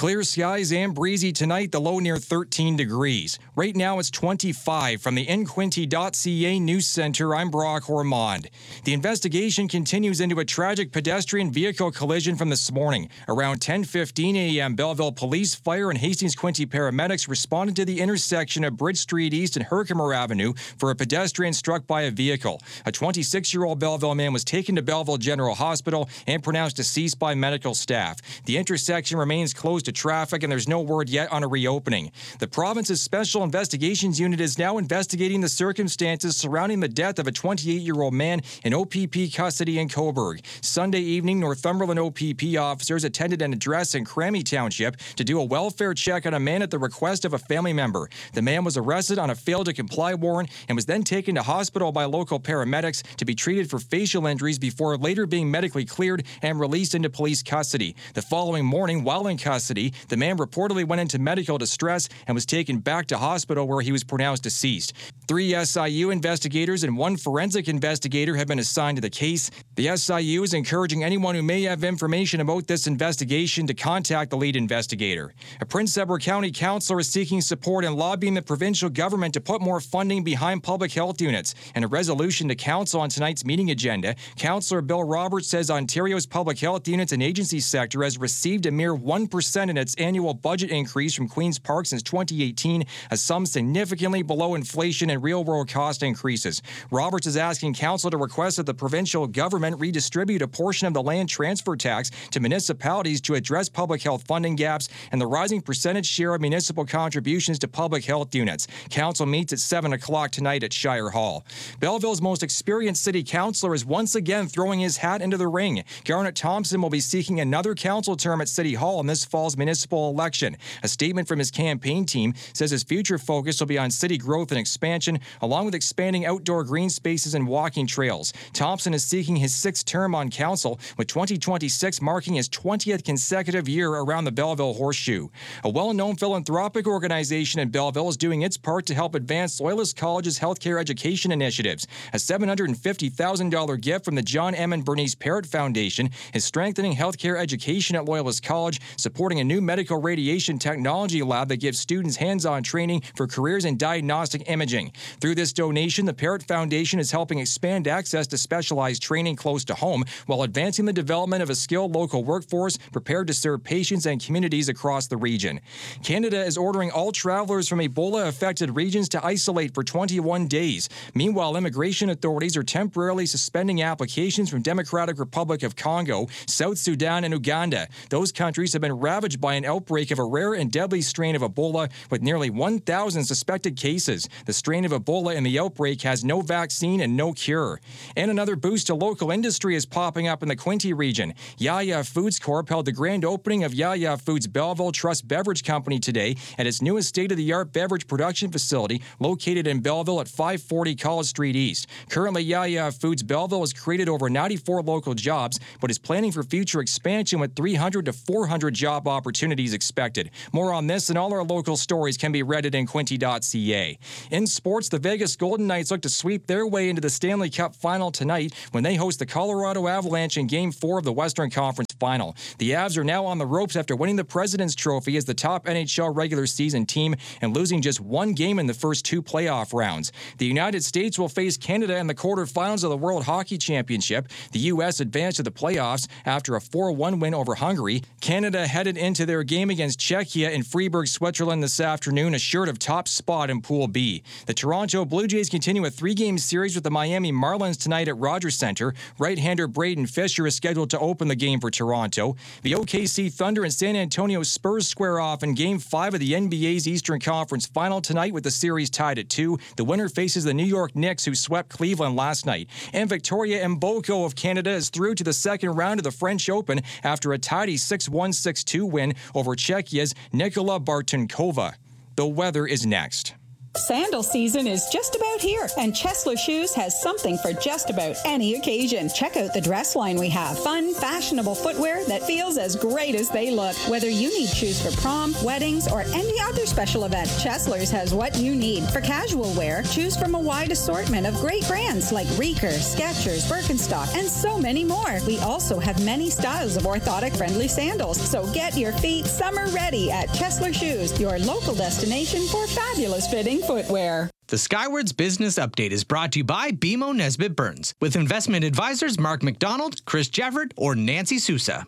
Clear skies and breezy tonight, the low near 13 degrees. Right now it's 25. From the InQuinty.ca News Center, I'm Brock Ormond. The investigation continues into a tragic pedestrian vehicle collision from this morning. Around 10:15 a.m., Belleville Police, Fire, and Hastings-Quinty paramedics responded to the intersection of Bridge Street East and Herkimer Avenue for a pedestrian struck by a vehicle. A 26-year-old Belleville man was taken to Belleville General Hospital and pronounced deceased by medical staff. The intersection remains closed to traffic, and there's no word yet on a reopening. The province's Special Investigations Unit is now investigating the circumstances surrounding the death of a 28-year-old man in OPP custody in Cobourg. Sunday evening, Northumberland OPP officers attended an address in Crammy Township to do a welfare check on a man at the request of a family member. The man was arrested on a failed-to-comply warrant and was then taken to hospital by local paramedics to be treated for facial injuries before later being medically cleared and released into police custody. The following morning, while in custody, the man reportedly went into medical distress and was taken back to hospital where he was pronounced deceased. 3 SIU investigators and 1 forensic investigator have been assigned to the case. The SIU is encouraging anyone who may have information about this investigation to contact the lead investigator. A Prince Edward County councillor is seeking support and lobbying the provincial government to put more funding behind public health units. In a resolution to council on tonight's meeting agenda, Councillor Bill Roberts says Ontario's public health units and agency sector has received a mere 1% in its annual budget increase from Queen's Park since 2018, a sum significantly below inflation and real-world cost increases. Roberts is asking council to request that the provincial government redistribute a portion of the land transfer tax to municipalities to address public health funding gaps and the rising percentage share of municipal contributions to public health units. Council meets at 7 o'clock tonight at Shire Hall. Belleville's most experienced city councillor is once again throwing his hat into the ring. Garnet Thompson will be seeking another council term at City Hall in this fall's municipal election. A statement from his campaign team says his future focus will be on city growth and expansion, along with expanding outdoor green spaces and walking trails. Thompson is seeking his 6th term on council, with 2026 marking his 20th consecutive year around the Belleville Horseshoe. A well-known philanthropic organization in Belleville is doing its part to help advance Loyalist College's healthcare education initiatives. A $750,000 gift from the John M. and Bernice Parrott Foundation is strengthening healthcare education at Loyalist College, supporting a new medical radiation technology lab that gives students hands-on training for careers in diagnostic imaging. Through this donation, the Parrott Foundation is helping expand access to specialized training close to home while advancing the development of a skilled local workforce prepared to serve patients and communities across the region. Canada is ordering all travelers from Ebola-affected regions to isolate for 21 days. Meanwhile, immigration authorities are temporarily suspending applications from Democratic Republic of Congo, South Sudan, and Uganda. Those countries have been ravaged by an outbreak of a rare and deadly strain of Ebola with nearly 1,000 suspected cases. The strain of Ebola in the outbreak has no vaccine and no cure. And another boost to local industry is popping up in the Quinte region. Yaya Foods Corp held the grand opening of Yaya Foods Belleville Trust Beverage Company today at its newest state-of-the-art beverage production facility located in Belleville at 540 College Street East. Currently, Yaya Foods Belleville has created over 94 local jobs, but is planning for future expansion with 300 to 400 job opportunities expected. More on this and all our local stories can be read at InQuinty.ca. In sports, the Vegas Golden Knights look to sweep their way into the Stanley Cup Final tonight when they host the Colorado Avalanche in Game 4 of the Western Conference Final. The Avs are now on the ropes after winning the President's Trophy as the top NHL regular season team and losing just 1 game in the first 2 playoff rounds. The United States will face Canada in the quarterfinals of the World Hockey Championship. The U.S. advanced to the playoffs after a 4-1 win over Hungary. Canada headed into their game against Czechia in Freiburg, Switzerland this afternoon, assured of top spot in Pool B. The Toronto Blue Jays continue a 3-game series with the Miami Marlins tonight at Rogers Centre. Right-hander Braden Fisher is scheduled to open the game for Toronto. The OKC Thunder and San Antonio Spurs square off in Game 5 of the NBA's Eastern Conference Final tonight with the series tied at 2. The winner faces the New York Knicks, who swept Cleveland last night. And Victoria Mboko of Canada is through to the second round of the French Open after a tidy 6-1, 6-2 win over Czechia's Nikola Bartunkova. The weather is next. Sandal season is just about here, and Chesler Shoes has something for just about any occasion. Check out the dress line we have. Fun, fashionable footwear that feels as great as they look. Whether you need shoes for prom, weddings, or any other special event, Chesler's has what you need. For casual wear, choose from a wide assortment of great brands like Reeker, Skechers, Birkenstock, and so many more. We also have many styles of orthotic-friendly sandals, so get your feet summer ready at Chesler Shoes, your local destination for fabulous fitting footwear. The Skywards Business Update is brought to you by BMO Nesbitt Burns, with investment advisors Mark McDonald, Chris Jefford, or Nancy Sousa.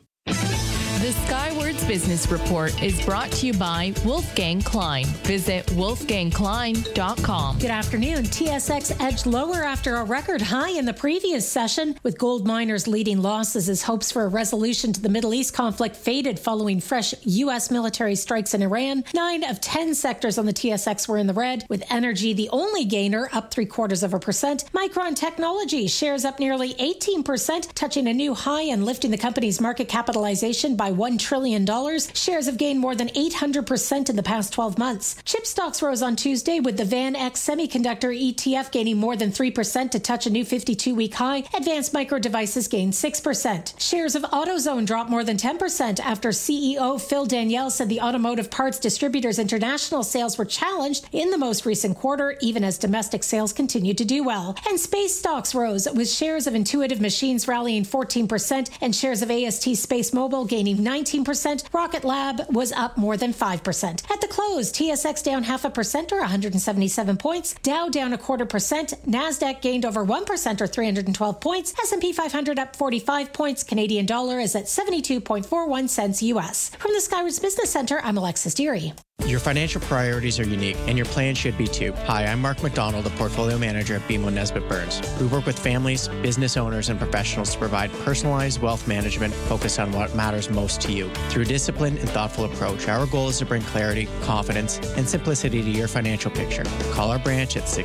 The Skywards Business Report is brought to you by Wolfgang Klein. Visit wolfgangklein.com. Good afternoon. TSX edged lower after a record high in the previous session, with gold miners leading losses as hopes for a resolution to the Middle East conflict faded following fresh U.S. military strikes in Iran. 9 of 10 sectors on the TSX were in the red, with energy the only gainer, up 0.75%. Micron Technology shares up nearly 18%, touching a new high and lifting the company's market capitalization by $1 trillion. Shares have gained more than 800% in the past 12 months. Chip stocks rose on Tuesday, with the VanEck Semiconductor ETF gaining more than 3% to touch a new 52-week high. Advanced Micro Devices gained 6%. Shares of AutoZone dropped more than 10% after CEO Phil Danielle said the Automotive Parts Distributors International sales were challenged in the most recent quarter, even as domestic sales continued to do well. And space stocks rose, with shares of Intuitive Machines rallying 14% and shares of AST Space Mobile gaining 19%. Rocket Lab was up more than 5%. At the close, TSX down 0.5% or 177 points. Dow down 0.25%. NASDAQ gained over 1% or 312 points. S&P 500 up 45 points. Canadian dollar is at 72.41 cents US. From the Skywards Business Center, I'm Alexis Deary. Your financial priorities are unique, and your plan should be too. Hi, I'm Mark McDonald, a portfolio manager at BMO Nesbitt Burns. We work with families, business owners, and professionals to provide personalized wealth management focused on what matters most to you. Through a disciplined and thoughtful approach, our goal is to bring clarity, confidence, and simplicity to your financial picture. Call our branch at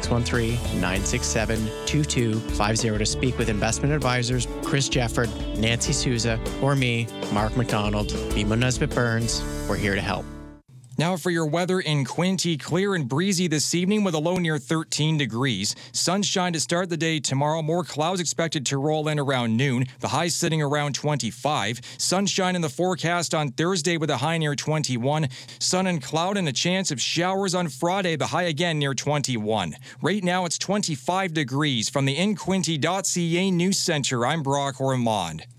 613-967-2250 to speak with investment advisors Chris Jefford, Nancy Sousa, or me, Mark McDonald. BMO Nesbitt Burns, we're here to help. Now for your weather in Quinte, clear and breezy this evening with a low near 13 degrees. Sunshine to start the day tomorrow. More clouds expected to roll in around noon. The high sitting around 25. Sunshine in the forecast on Thursday with a high near 21. Sun and cloud and a chance of showers on Friday. The high again near 21. Right now it's 25 degrees. From the InQuinte.ca News Center, I'm Brock Ormond.